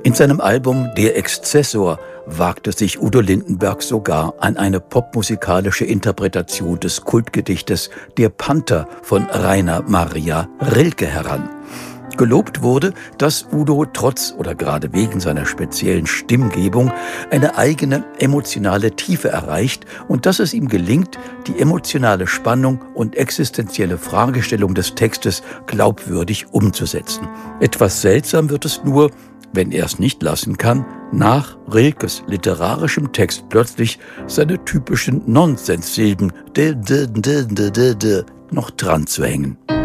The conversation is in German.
In seinem Album Der Exzessor wagte sich Udo Lindenberg sogar an eine popmusikalische Interpretation des Kultgedichtes Der Panther von Rainer Maria Rilke heran. Gelobt wurde, dass Udo trotz oder gerade wegen seiner speziellen Stimmgebung eine eigene emotionale Tiefe erreicht und dass es ihm gelingt, die emotionale Spannung und existenzielle Fragestellung des Textes glaubwürdig umzusetzen. Etwas seltsam wird es nur, wenn er es nicht lassen kann, nach Rilkes literarischem Text plötzlich seine typischen Nonsenssilben noch dran zu hängen.